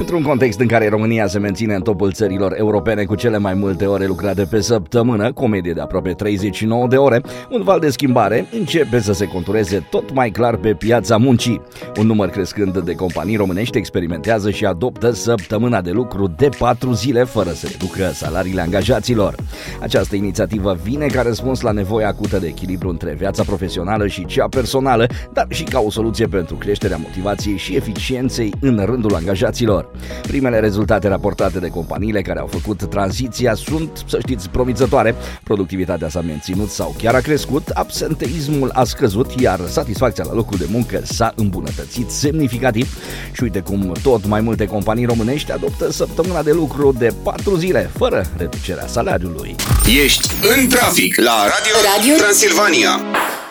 Într-un context în care România se menține în topul țărilor europene cu cele mai multe ore lucrate pe săptămână, cu o medie de aproape 39 de ore, un val de schimbare începe să se contureze tot mai clar pe piața muncii. Un număr crescând de companii românești experimentează și adoptă săptămâna de lucru de 4 zile fără să reducă salariile angajaților. Această inițiativă vine ca răspuns la nevoia acută de echilibru între viața profesională și cea personală, dar și ca o soluție pentru creșterea motivației și eficienței în rândul angajaților. Primele rezultate raportate de companiile care au făcut tranziția sunt, să știți, promițătoare. Productivitatea s-a menținut sau chiar a crescut, absenteismul a scăzut, iar satisfacția la locul de muncă s-a îmbunătățit semnificativ. Și uite cum tot mai multe companii românești adoptă săptămâna de lucru de 4 zile, fără reducerea salariului. Ești în trafic la Radio Transilvania.